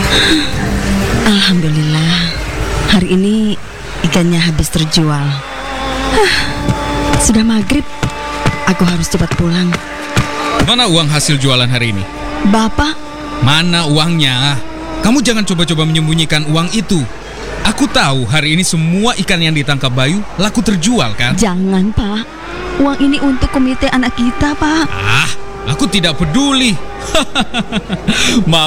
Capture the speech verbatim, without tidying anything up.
Alhamdulillah, hari ini ikannya habis terjual. Hah, sudah maghrib, aku harus cepat pulang. Mana uang hasil jualan hari ini? Bapak, Mana uangnya? Kamu jangan coba-coba menyembunyikan uang itu. Aku tahu hari ini semua ikan yang ditangkap Bayu laku terjual kan? jangan Pak. Uang ini untuk komite anak kita, Pak. Ah, aku tidak peduli.